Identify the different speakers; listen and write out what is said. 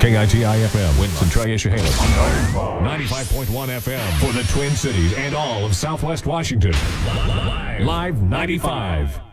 Speaker 1: KITI-FM, Winston, Triash-Chehalis. 95.1 FM for the Twin Cities and all of Southwest Washington. Live 95.